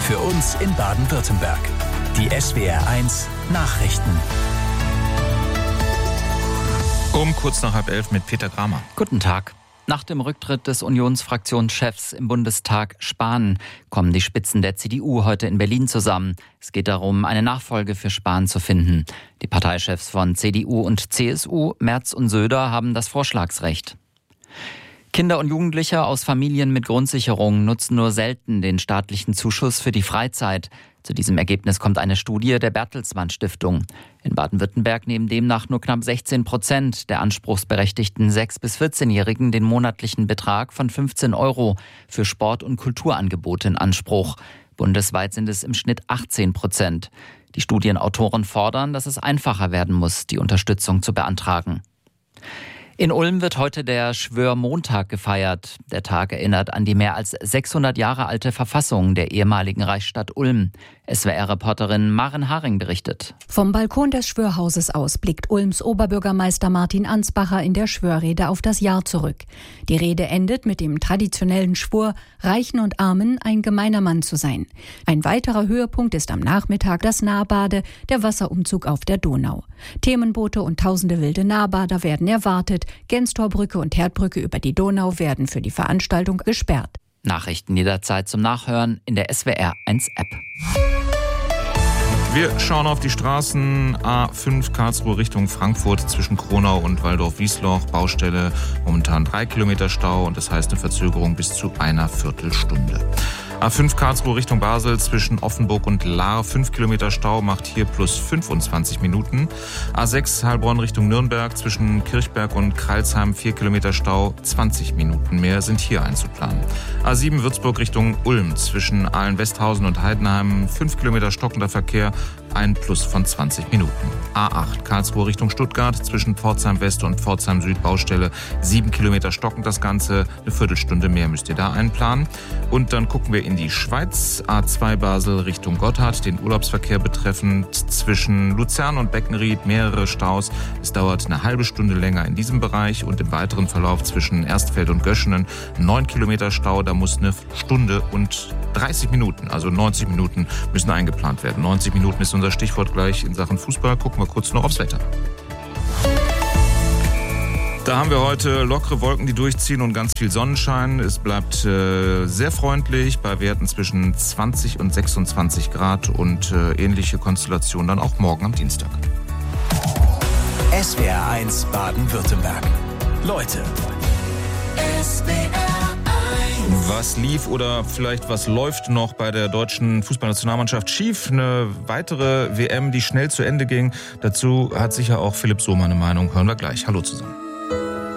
Für uns in Baden-Württemberg. Die SWR1 Nachrichten. Um kurz nach 10:30 mit Peter Kramer. Guten Tag. Nach dem Rücktritt des Unionsfraktionschefs im Bundestag Spahn kommen die Spitzen der CDU heute in Berlin zusammen. Es geht darum, eine Nachfolge für Spahn zu finden. Die Parteichefs von CDU und CSU, Merz und Söder, haben das Vorschlagsrecht. Kinder und Jugendliche aus Familien mit Grundsicherung nutzen nur selten den staatlichen Zuschuss für die Freizeit. Zu diesem Ergebnis kommt eine Studie der Bertelsmann Stiftung. In Baden-Württemberg nehmen demnach nur knapp 16% der anspruchsberechtigten 6- bis 14-Jährigen den monatlichen Betrag von 15 € für Sport- und Kulturangebote in Anspruch. Bundesweit sind es im Schnitt 18%. Die Studienautoren fordern, dass es einfacher werden muss, die Unterstützung zu beantragen. In Ulm wird heute der Schwörmontag gefeiert. Der Tag erinnert an die mehr als 600 Jahre alte Verfassung der ehemaligen Reichsstadt Ulm. SWR-Reporterin Maren Haring berichtet. Vom Balkon des Schwörhauses aus blickt Ulms Oberbürgermeister Martin Ansbacher in der Schwörrede auf das Jahr zurück. Die Rede endet mit dem traditionellen Schwur, Reichen und Armen ein gemeiner Mann zu sein. Ein weiterer Höhepunkt ist am Nachmittag das Nahbade, der Wasserumzug auf der Donau. Themenboote und tausende wilde Nahbader werden erwartet. Genstorbrücke und Herdbrücke über die Donau werden für die Veranstaltung gesperrt. Nachrichten jederzeit zum Nachhören in der SWR1-App. Wir schauen auf die Straßen A5 Karlsruhe Richtung Frankfurt zwischen Kronau und Waldorf-Wiesloch. Baustelle, momentan 3 Kilometer Stau und das heißt eine Verzögerung bis zu einer Viertelstunde. A5 Karlsruhe Richtung Basel zwischen Offenburg und Lahr 5 Kilometer Stau macht hier plus 25 Minuten. A6 Heilbronn Richtung Nürnberg zwischen Kirchberg und Crailsheim 4 Kilometer Stau, 20 Minuten mehr sind hier einzuplanen. A7 Würzburg Richtung Ulm zwischen Ahlen-Westhausen und Heidenheim 5 Kilometer stockender Verkehr, ein Plus von 20 Minuten. A8 Karlsruhe Richtung Stuttgart zwischen Pforzheim West und Pforzheim Süd Baustelle 7 Kilometer stockend das Ganze, eine Viertelstunde mehr müsst ihr da einplanen. Und dann gucken wir in die Schweiz, A2 Basel Richtung Gotthard, den Urlaubsverkehr betreffend zwischen Luzern und Beckenried mehrere Staus. Es dauert eine halbe Stunde länger in diesem Bereich und im weiteren Verlauf zwischen Erstfeld und Göschenen 9 Kilometer Stau, da muss eine Stunde und 30 Minuten, also 90 Minuten müssen eingeplant werden. 90 Minuten ist unser Stichwort gleich in Sachen Fußball. Gucken wir kurz noch aufs Wetter. Da haben wir heute lockere Wolken, die durchziehen und ganz viel Sonnenschein. Es bleibt sehr freundlich bei Werten zwischen 20 und 26 Grad und ähnliche Konstellationen dann auch morgen am Dienstag. SWR1 Baden-Württemberg. Leute. Was lief oder vielleicht was läuft noch bei der deutschen Fußballnationalmannschaft schief? Eine weitere WM, die schnell zu Ende ging. Dazu hat sicher auch Philipp Sohmer eine Meinung. Hören wir gleich. Hallo zusammen.